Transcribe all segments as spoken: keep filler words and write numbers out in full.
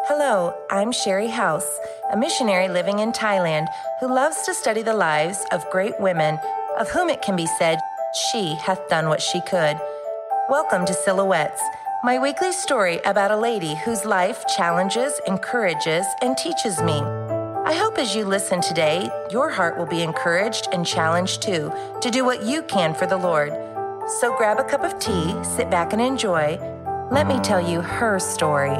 Hello, I'm Sherry House, a missionary living in Thailand who loves to study the lives of great women, of whom it can be said, she hath done what she could. Welcome to Silhouettes, my weekly story about a lady whose life challenges, encourages, and teaches me. I hope as you listen today, your heart will be encouraged and challenged too to do what you can for the Lord. So grab a cup of tea, sit back and enjoy. Let me tell you her story.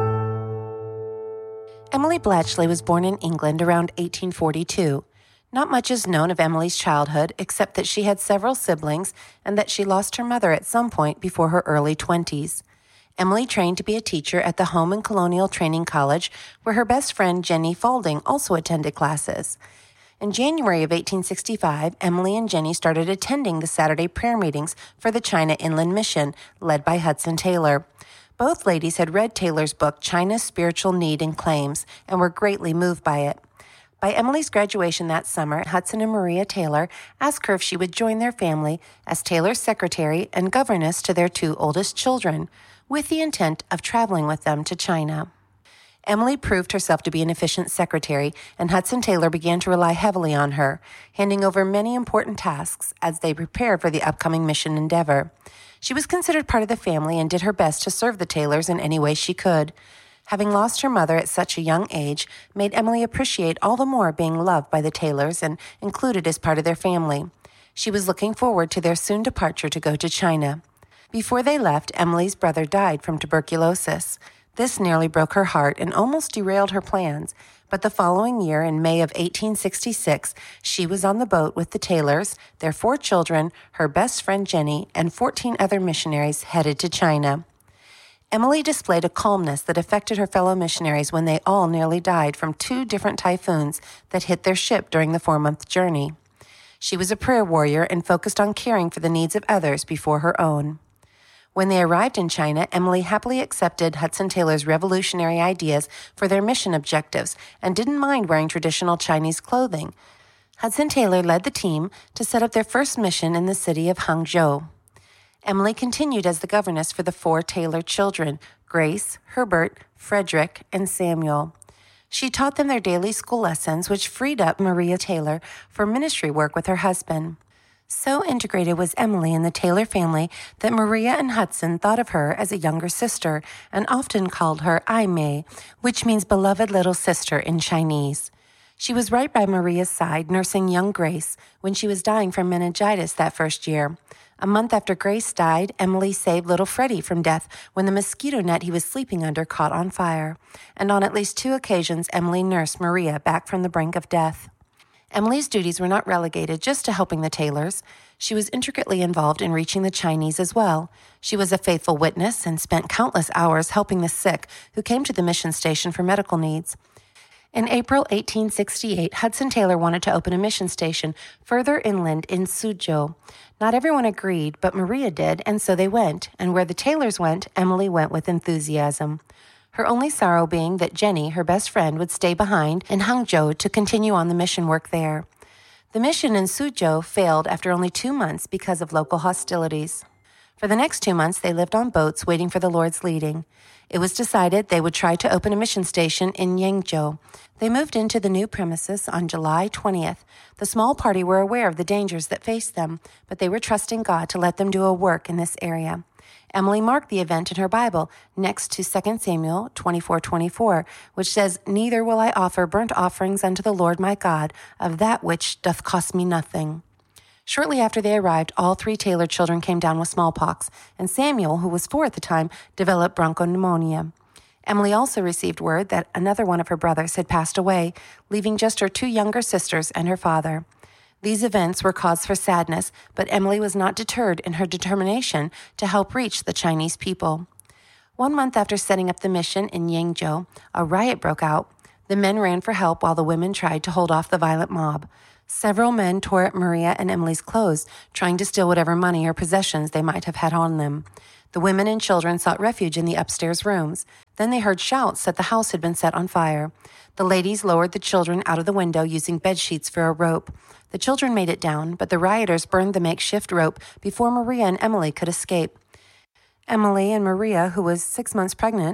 Emily Blatchley was born in England around eighteen forty-two. Not much is known of Emily's childhood except that she had several siblings and that she lost her mother at some point before her early twenties. Emily trained to be a teacher at the Home and Colonial Training College, where her best friend Jenny Faulding also attended classes. In January of eighteen sixty-five, Emily and Jenny started attending the Saturday prayer meetings for the China Inland Mission, led by Hudson Taylor. Both ladies had read Taylor's book, China's Spiritual Need and Claims, and were greatly moved by it. By Emily's graduation that summer, Hudson and Maria Taylor asked her if she would join their family as Taylor's secretary and governess to their two oldest children, with the intent of traveling with them to China. Emily proved herself to be an efficient secretary, and Hudson Taylor began to rely heavily on her, handing over many important tasks as they prepared for the upcoming mission endeavor. She was considered part of the family and did her best to serve the Taylors in any way she could. Having lost her mother at such a young age made Emily appreciate all the more being loved by the Taylors and included as part of their family. She was looking forward to their soon departure to go to China. Before they left, Emily's brother died from tuberculosis. This nearly broke her heart and almost derailed her plans, but the following year, in May of eighteen sixty-six, she was on the boat with the Taylors, their four children, her best friend Jenny, and fourteen other missionaries headed to China. Emily displayed a calmness that affected her fellow missionaries when they all nearly died from two different typhoons that hit their ship during the four-month journey. She was a prayer warrior and focused on caring for the needs of others before her own. When they arrived in China, Emily happily accepted Hudson Taylor's revolutionary ideas for their mission objectives and didn't mind wearing traditional Chinese clothing. Hudson Taylor led the team to set up their first mission in the city of Hangzhou. Emily continued as the governess for the four Taylor children, Grace, Herbert, Frederick, and Samuel. She taught them their daily school lessons, which freed up Maria Taylor for ministry work with her husband. So integrated was Emily in the Taylor family that Maria and Hudson thought of her as a younger sister and often called her Ai Mei, which means beloved little sister in Chinese. She was right by Maria's side, nursing young Grace when she was dying from meningitis that first year. A month after Grace died, Emily saved little Freddie from death when the mosquito net he was sleeping under caught on fire. And on at least two occasions, Emily nursed Maria back from the brink of death. Emily's duties were not relegated just to helping the Taylors. She was intricately involved in reaching the Chinese as well. She was a faithful witness and spent countless hours helping the sick who came to the mission station for medical needs. In April eighteen sixty-eight, Hudson Taylor wanted to open a mission station further inland in Suzhou. Not everyone agreed, but Maria did, and so they went. And where the Taylors went, Emily went with enthusiasm. Her only sorrow being that Jenny, her best friend, would stay behind in Hangzhou to continue on the mission work there. The mission in Suzhou failed after only two months because of local hostilities. For the next two months, they lived on boats waiting for the Lord's leading. It was decided they would try to open a mission station in Yangzhou. They moved into the new premises on July twentieth. The small party were aware of the dangers that faced them, but they were trusting God to let them do a work in this area. Emily marked the event in her Bible next to Second Samuel twenty-four twenty-four, which says, "Neither will I offer burnt offerings unto the Lord my God of that which doth cost me nothing." Shortly after they arrived, all three Taylor children came down with smallpox, and Samuel, who was four at the time, developed bronchopneumonia. Emily also received word that another one of her brothers had passed away, leaving just her two younger sisters and her father. These events were cause for sadness, but Emily was not deterred in her determination to help reach the Chinese people. One month after setting up the mission in Yangzhou, a riot broke out. The men ran for help while the women tried to hold off the violent mob. Several men tore at Maria and Emily's clothes, trying to steal whatever money or possessions they might have had on them. The women and children sought refuge in the upstairs rooms. Then they heard shouts that the house had been set on fire. The ladies lowered the children out of the window using bed sheets for a rope. The children made it down, but the rioters burned the makeshift rope before Maria and Emily could escape. Emily and Maria, who was six months pregnant,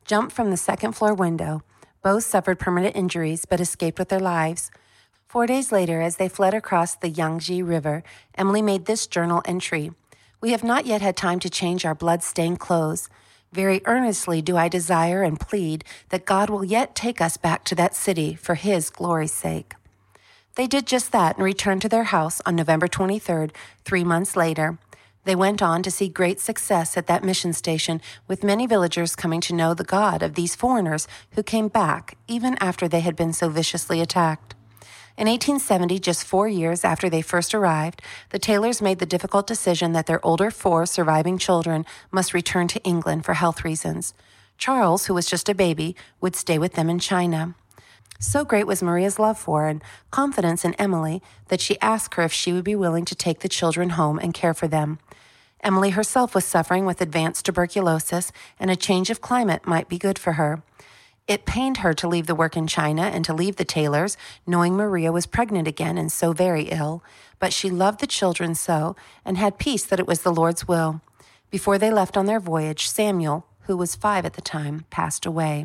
jumped from the second floor window. Both suffered permanent injuries but escaped with their lives. Four days later, as they fled across the Yangtze River, Emily made this journal entry. "We have not yet had time to change our blood-stained clothes. Very earnestly do I desire and plead that God will yet take us back to that city for His glory's sake." They did just that and returned to their house on November twenty-third, three months later. They went on to see great success at that mission station, with many villagers coming to know the God of these foreigners who came back even after they had been so viciously attacked. In eighteen seventy, just four years after they first arrived, the Taylors made the difficult decision that their older four surviving children must return to England for health reasons. Charles, who was just a baby, would stay with them in China. So great was Maria's love for and confidence in Emily that she asked her if she would be willing to take the children home and care for them. Emily herself was suffering with advanced tuberculosis, and a change of climate might be good for her. It pained her to leave the work in China and to leave the Taylors, knowing Maria was pregnant again and so very ill, but she loved the children so and had peace that it was the Lord's will. Before they left on their voyage, Samuel, who was five at the time, passed away.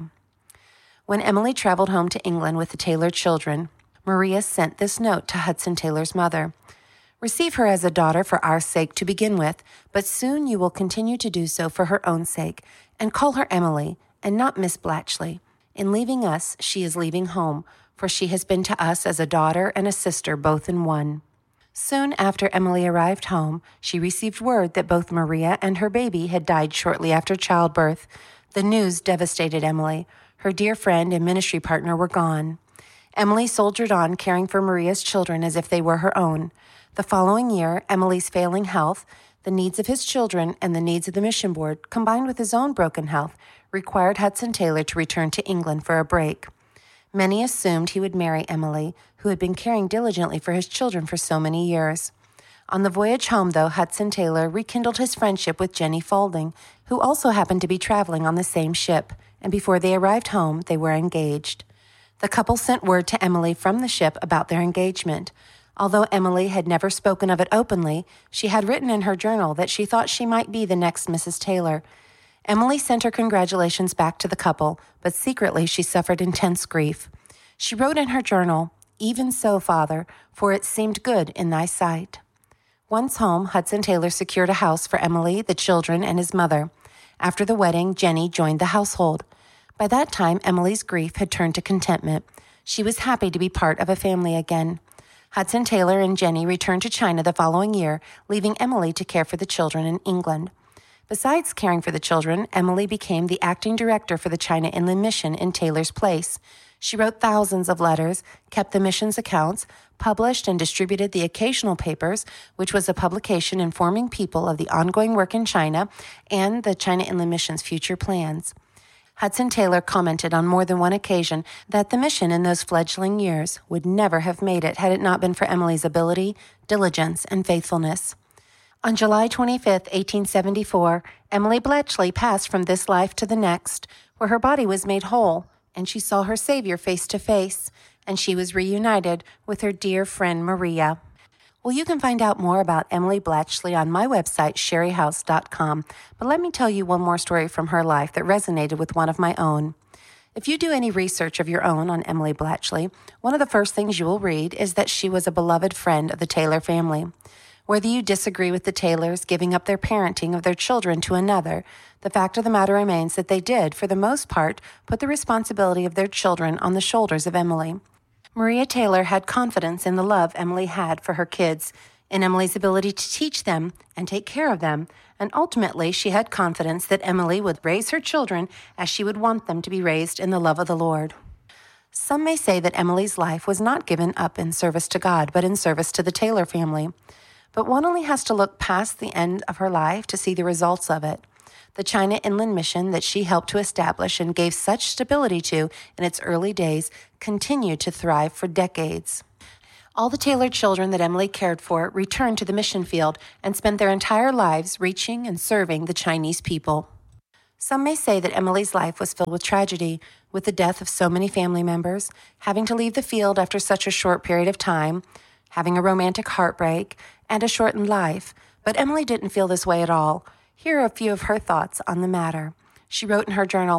When Emily traveled home to England with the Taylor children, Maria sent this note to Hudson Taylor's mother. "Receive her as a daughter for our sake to begin with, but soon you will continue to do so for her own sake, and call her Emily, and not Miss Blatchley. In leaving us, she is leaving home, for she has been to us as a daughter and a sister both in one." Soon after Emily arrived home, she received word that both Maria and her baby had died shortly after childbirth. The news devastated Emily. Her dear friend and ministry partner were gone. Emily soldiered on, caring for Maria's children as if they were her own. The following year, Emily's failing health, the needs of his children, and the needs of the mission board, combined with his own broken health, required Hudson Taylor to return to England for a break. Many assumed he would marry Emily, who had been caring diligently for his children for so many years. On the voyage home, though, Hudson Taylor rekindled his friendship with Jenny Faulding, who also happened to be traveling on the same ship, and before they arrived home, they were engaged. The couple sent word to Emily from the ship about their engagement. Although Emily had never spoken of it openly, she had written in her journal that she thought she might be the next Missus Taylor. Emily sent her congratulations back to the couple, but secretly she suffered intense grief. She wrote in her journal, "Even so, Father, for it seemed good in thy sight." Once home, Hudson Taylor secured a house for Emily, the children, and his mother. After the wedding, Jenny joined the household. By that time, Emily's grief had turned to contentment. She was happy to be part of a family again. Hudson Taylor and Jenny returned to China the following year, leaving Emily to care for the children in England. Besides caring for the children, Emily became the acting director for the China Inland Mission in Taylor's place. She wrote thousands of letters, kept the mission's accounts, published and distributed the occasional papers, which was a publication informing people of the ongoing work in China and the China Inland Mission's future plans. Hudson Taylor commented on more than one occasion that the mission in those fledgling years would never have made it had it not been for Emily's ability, diligence, and faithfulness. On July twenty-fifth, eighteen seventy-four, Emily Blatchley passed from this life to the next, where her body was made whole, and she saw her Savior face to face, and she was reunited with her dear friend Maria. Well, you can find out more about Emily Blatchley on my website, sherry house dot com, but let me tell you one more story from her life that resonated with one of my own. If you do any research of your own on Emily Blatchley, one of the first things you will read is that she was a beloved friend of the Taylor family. Whether you disagree with the Taylors giving up their parenting of their children to another, the fact of the matter remains that they did, for the most part, put the responsibility of their children on the shoulders of Emily. Maria Taylor had confidence in the love Emily had for her kids, in Emily's ability to teach them and take care of them, and ultimately she had confidence that Emily would raise her children as she would want them to be raised in the love of the Lord. Some may say that Emily's life was not given up in service to God, but in service to the Taylor family. But one only has to look past the end of her life to see the results of it. The China Inland Mission that she helped to establish and gave such stability to in its early days continued to thrive for decades. All the Taylor children that Emily cared for returned to the mission field and spent their entire lives reaching and serving the Chinese people. Some may say that Emily's life was filled with tragedy, with the death of so many family members, having to leave the field after such a short period of time, having a romantic heartbreak, and a shortened life. But Emily didn't feel this way at all. Here are a few of her thoughts on the matter. She wrote in her journal,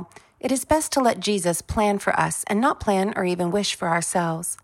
It is best to let Jesus plan for us and not plan or even wish for ourselves.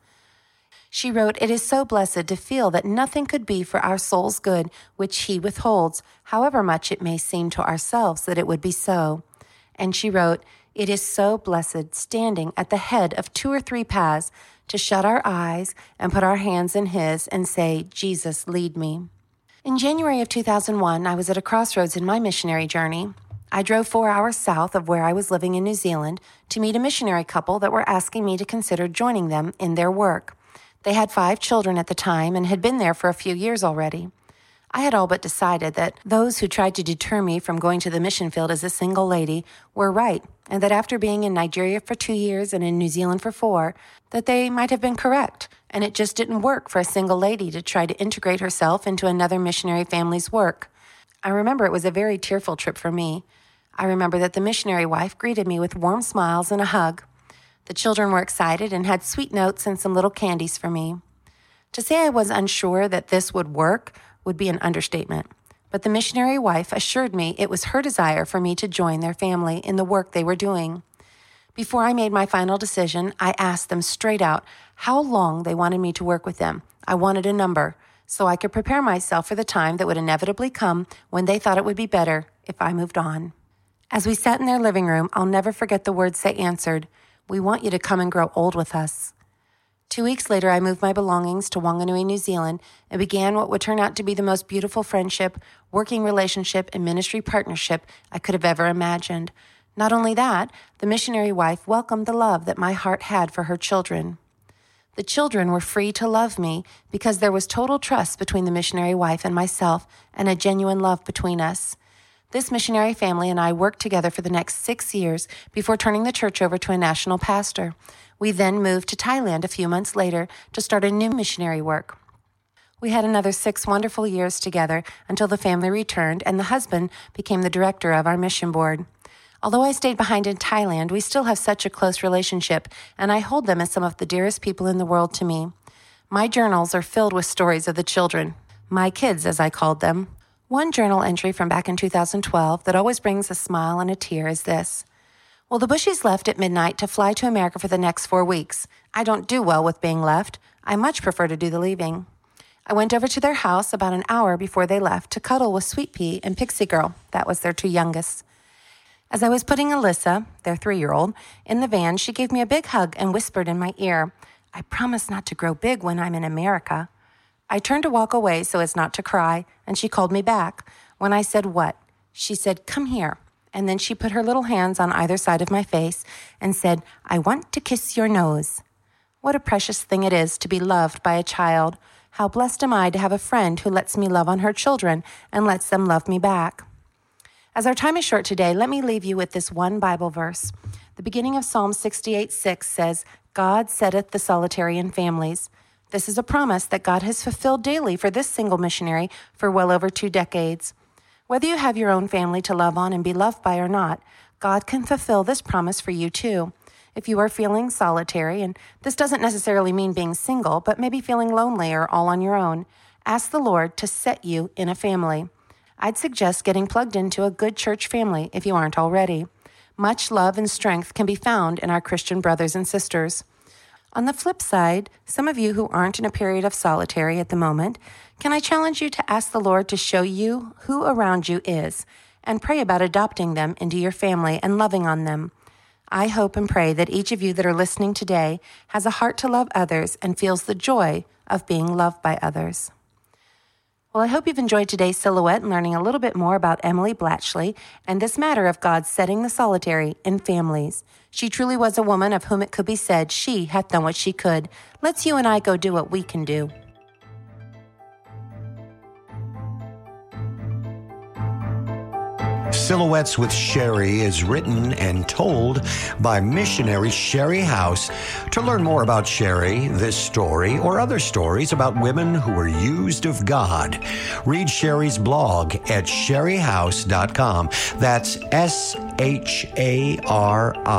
She wrote, "It is so blessed to feel that nothing could be for our soul's good which he withholds, however much it may seem to ourselves that it would be so." And she wrote, "It is so blessed standing at the head of two or three paths to shut our eyes and put our hands in his and say, 'Jesus, lead me.'" In January of two thousand one, I was at a crossroads in my missionary journey. I drove four hours south of where I was living in New Zealand to meet a missionary couple that were asking me to consider joining them in their work. They had five children at the time and had been there for a few years already. I had all but decided that those who tried to deter me from going to the mission field as a single lady were right, and that after being in Nigeria for two years and in New Zealand for four, that they might have been correct, and it just didn't work for a single lady to try to integrate herself into another missionary family's work. I remember it was a very tearful trip for me. I remember that the missionary wife greeted me with warm smiles and a hug. The children were excited and had sweet notes and some little candies for me. To say I was unsure that this would work would be an understatement, but the missionary wife assured me it was her desire for me to join their family in the work they were doing. Before I made my final decision, I asked them straight out how long they wanted me to work with them. I wanted a number, so I could prepare myself for the time that would inevitably come when they thought it would be better if I moved on. As we sat in their living room, I'll never forget the words they answered. "We want you to come and grow old with us." Two weeks later, I moved my belongings to Wanganui, New Zealand, and began what would turn out to be the most beautiful friendship, working relationship, and ministry partnership I could have ever imagined. Not only that, the missionary wife welcomed the love that my heart had for her children. The children were free to love me because there was total trust between the missionary wife and myself and a genuine love between us. This missionary family and I worked together for the next six years before turning the church over to a national pastor. We then moved to Thailand a few months later to start a new missionary work. We had another six wonderful years together until the family returned and the husband became the director of our mission board. Although I stayed behind in Thailand, we still have such a close relationship, and I hold them as some of the dearest people in the world to me. My journals are filled with stories of the children, my kids as I called them. One journal entry from back in two thousand twelve that always brings a smile and a tear is this. "Well, the Bushies left at midnight to fly to America for the next four weeks. I don't do well with being left. I much prefer to do the leaving. I went over to their house about an hour before they left to cuddle with Sweet Pea and Pixie Girl. That was their two youngest. As I was putting Alyssa, their three-year-old, in the van, she gave me a big hug and whispered in my ear, 'I promise not to grow big when I'm in America.' I turned to walk away so as not to cry, and she called me back. When I said, 'What?' she said, 'Come here.' And then she put her little hands on either side of my face and said, 'I want to kiss your nose.' What a precious thing it is to be loved by a child. How blessed am I to have a friend who lets me love on her children and lets them love me back." As our time is short today, let me leave you with this one Bible verse. The beginning of Psalm sixty-eight six says, "God setteth the solitary in families." This is a promise that God has fulfilled daily for this single missionary for well over two decades. Whether you have your own family to love on and be loved by or not, God can fulfill this promise for you too. If you are feeling solitary, and this doesn't necessarily mean being single, but maybe feeling lonely or all on your own, ask the Lord to set you in a family. I'd suggest getting plugged into a good church family if you aren't already. Much love and strength can be found in our Christian brothers and sisters. On the flip side, some of you who aren't in a period of solitary at the moment, can I challenge you to ask the Lord to show you who around you is and pray about adopting them into your family and loving on them. I hope and pray that each of you that are listening today has a heart to love others and feels the joy of being loved by others. Well, I hope you've enjoyed today's Silhouette and learning a little bit more about Emily Blatchley and this matter of God setting the solitary in families. She truly was a woman of whom it could be said she hath done what she could. Let's you and I go do what we can do. Silhouettes with Sherry is written and told by missionary Sherry House. To learn more about Sherry, this story, or other stories about women who were used of God, read Sherry's blog at sherry house dot com. That's S H A R I.